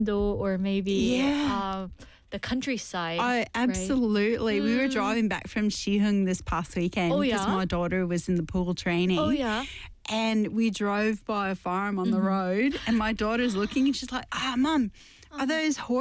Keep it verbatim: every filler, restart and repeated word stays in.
though, or maybe Yeah. uh, the countryside. Oh, right? absolutely. We were Mm. driving back from Shihung this past weekend Oh, because yeah? my daughter was in the pool training. Oh, yeah. And we drove by a farm on the Mhm. road, and my daughter's looking and she's like, ah, Mum, are those horses?